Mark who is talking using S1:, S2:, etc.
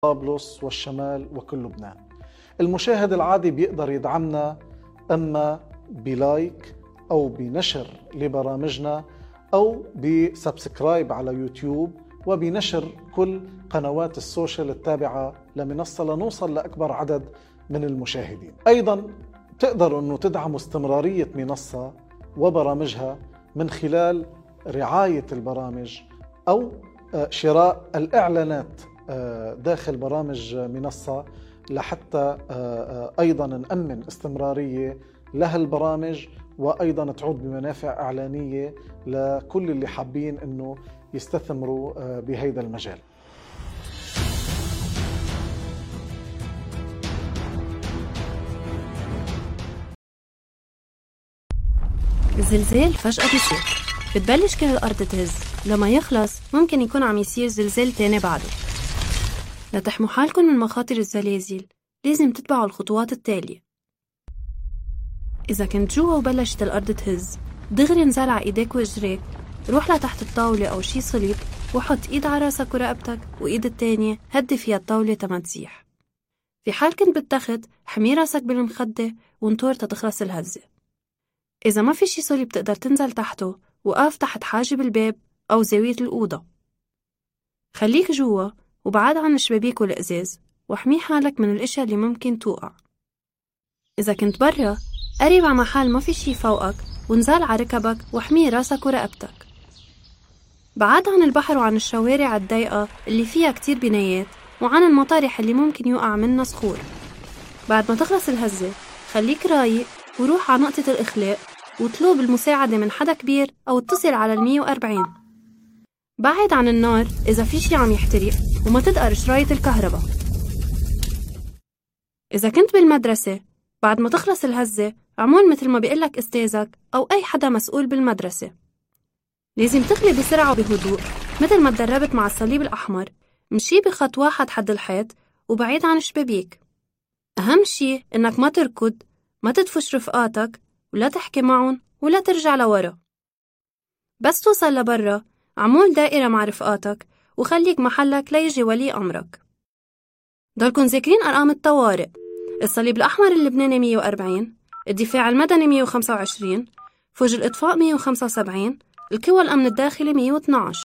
S1: طرابلس والشمال وكل لبنان. المشاهد العادي بيقدر يدعمنا أما بلايك أو بنشر لبرامجنا أو بسبسكرايب على يوتيوب وبنشر كل قنوات السوشيال التابعة لمنصة لنوصل لأكبر عدد من المشاهدين. أيضا تقدروا أنه تدعموا استمرارية منصة وبرامجها من خلال رعاية البرامج أو شراء الإعلانات داخل برامج منصة لحتى أيضا نأمن استمرارية لها البرامج وأيضا تعود بمنافع إعلانية لكل اللي حابين أنه يستثمروا بهذا المجال.
S2: الزلزال فجأة بيصير، بتبلش كل الأرض تهز، لما يخلص ممكن يكون عم يصير زلزال تاني بعده. لتحموا حالكم من مخاطر الزلازل لازم تتبعوا الخطوات التالية. إذا كنت جوا وبلشت الأرض تهز، دغري انزل على إيديك وإجريك، روح لتحت الطاولة أو شي صليب وحط إيد على راسك ورقبتك وإيد التانية هدي فيها الطاولة تما تسيح. في حال كنت بالتخت حمي راسك بالمخدة وانطر تتخلص الهزة. إذا ما في شي صليب تقدر تنزل تحته، وقف تحت حاجب الباب أو زاوية الأوضة. خليك جوا وبعد عن الشبابيك والإزاز واحمي حالك من الأشياء اللي ممكن توقع. إذا كنت برا قرب على محل ما في شي فوقك ونزال على ركبك واحمي راسك ورقبتك. بعد عن البحر وعن الشوارع الضيقة اللي فيها كتير بنايات وعن المطارح اللي ممكن يوقع منها صخور. بعد ما تخلص الهزة خليك رايق وروح على نقطة الإخلاء وطلب المساعدة من حدا كبير أو اتصل على 140. بعد عن النار إذا في شي عم يحترق وما تدقر شرايط الكهرباء. إذا كنت بالمدرسة بعد ما تخلص الهزة عمول مثل ما بيقلك أستاذك أو أي حدا مسؤول بالمدرسة. لازم تخلي بسرعة وبهدوء مثل ما تدربت مع الصليب الأحمر. مشي بخط واحد حد الحيط وبعيد عن الشبابيك. أهم شي إنك ما تركض، ما تدفش رفقاتك ولا تحكي معهم ولا ترجع لورا. بس توصل لبرا عمول دائرة مع رفقاتك وخليك محلك ليجي ولي أمرك. ضلكن ذاكرين أرقام الطوارئ: الصليب الأحمر اللبناني 140، الدفاع المدني 125، فوج الإطفاء 175، القوى الأمن الداخلي 112.